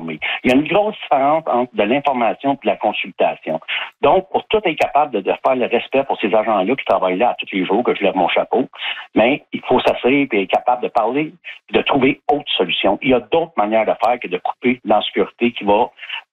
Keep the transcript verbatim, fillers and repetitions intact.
informer. Il y a une grosse différence entre de l'information et de la consultation. Donc, pour tout être capable de, de faire le respect pour ces agents-là qui travaillent là à tous les jours, que je lève mon chapeau, mais il faut s'asseoir et être capable de parler, de trouver autre solution. Il y a d'autres manières de faire que de couper l'insécurité qui va